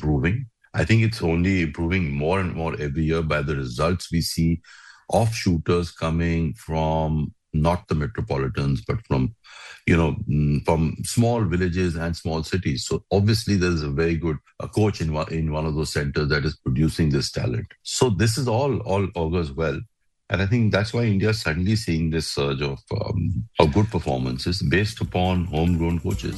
improving. I think it's only improving more and more every year by the results we see of shooters coming from not the metropolitans, but from, from small villages and small cities. So obviously there's a very good coach in one of those centers that is producing this talent. So this is all augurs well. And I think that's why India is suddenly seeing this surge of good performances based upon homegrown coaches.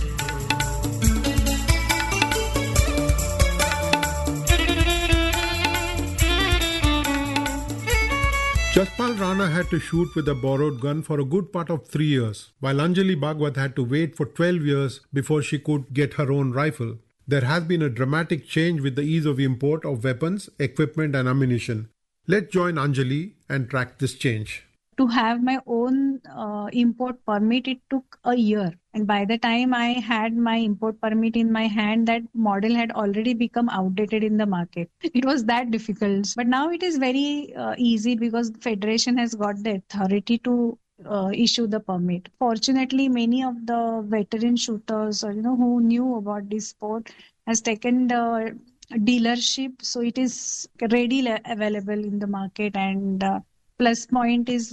Jaspal Rana had to shoot with a borrowed gun for a good part of 3 years, while Anjali Bhagwat had to wait for 12 years before she could get her own rifle. There has been a dramatic change with the ease of import of weapons, equipment and ammunition. Let's join Anjali and track this change. To have my own import permit, it took a year. And by the time I had my import permit in my hand, that model had already become outdated in the market. It was that difficult. But now it is very easy because the Federation has got the authority to issue the permit. Fortunately, many of the veteran shooters who knew about this sport has taken the dealership. So it is readily available in the market, and plus point is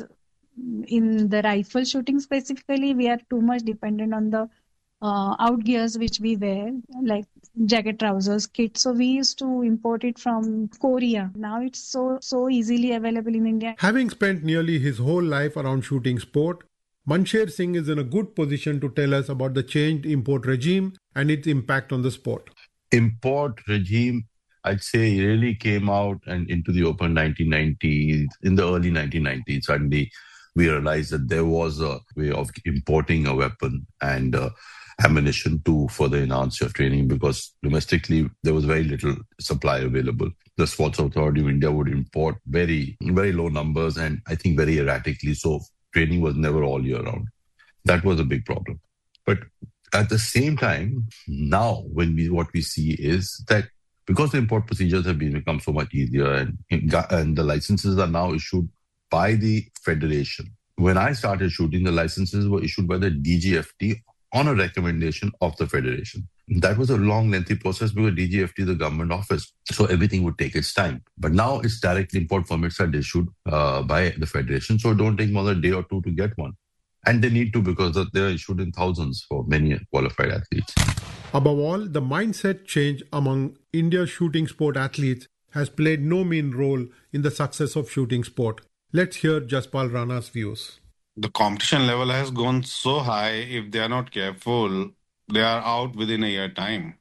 in the rifle shooting specifically, we are too much dependent on the outgears which we wear, like jacket, trousers, kit. So we used to import it from Korea. Now it's so easily available in India. Having spent nearly his whole life around shooting sport, Mansher Singh is in a good position to tell us about the changed import regime and its impact on the sport. Import regime, I'd say, really came out and into the open 1990s. In the early 1990s, suddenly we realized that there was a way of importing a weapon and ammunition to further enhance your training, because domestically there was very little supply available. The Sports Authority of India would import very, very low numbers and I think very erratically. So training was never all year round. That was a big problem. But at the same time, now what we see is that because the import procedures have become so much easier and the licenses are now issued by the Federation. When I started shooting, the licenses were issued by the DGFT on a recommendation of the Federation. That was a long, lengthy process because DGFT is a government office. So everything would take its time. But now it's directly import permits are issued by the Federation. So it don't take more than a day or two to get one. And they need to, because they're issued in thousands for many qualified athletes. Above all, the mindset change among India's shooting sport athletes has played no mean role in the success of shooting sport. Let's hear Jaspal Rana's views. The competition level has gone so high, if they are not careful, they are out within a year time.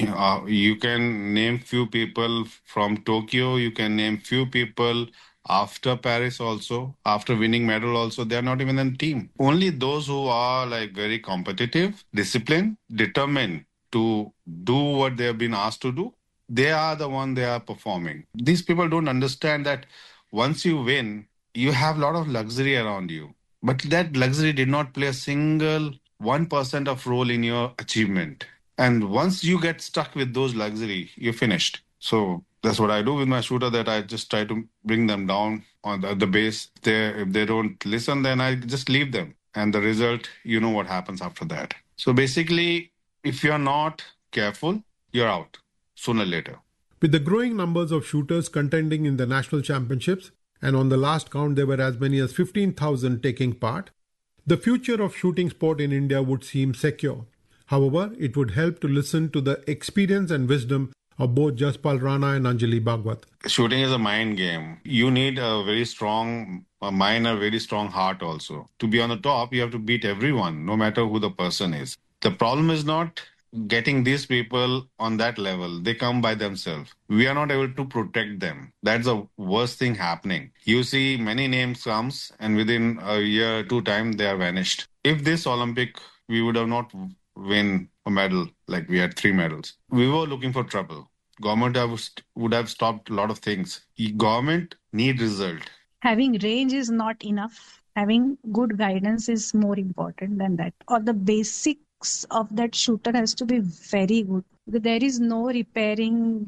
You can name few people from Tokyo, you can name few people after Paris also, after winning medal also, they are not even in the team. Only those who are very competitive, disciplined, determined to do what they have been asked to do, they are the one they are performing. These people don't understand that once you win, you have a lot of luxury around you. But that luxury did not play a single 1% of role in your achievement. And once you get stuck with those luxury, you're finished. So that's what I do with my shooter, that I just try to bring them down on the base. If they don't listen, then I just leave them. And the result, you know what happens after that. So basically, if you're not careful, you're out sooner or later. With the growing numbers of shooters contending in the national championships, and on the last count there were as many as 15,000 taking part, the future of shooting sport in India would seem secure. However, it would help to listen to the experience and wisdom of both Jaspal Rana and Anjali Bhagwat. Shooting is a mind game. You need a very strong mind, a very strong heart also. To be on the top, you have to beat everyone, no matter who the person is. The problem is not getting these people on that level. They come by themselves. We are not able to protect them. That's the worst thing happening. You see many names comes and within a year, 2 time, they are vanished. If this Olympic, we would have not win a medal, like we had 3 medals. We were looking for trouble. Government would have stopped a lot of things. Government need result. Having range is not enough. Having good guidance is more important than that. Or the basics of that shooter has to be very good. There is no repairing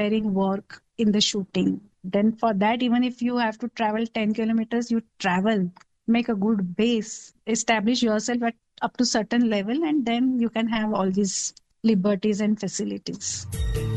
work in the shooting. Then for that, even if you have to travel 10 kilometers, you travel. Make a good base. Establish yourself up to certain level, and then you can have all these liberties and facilities.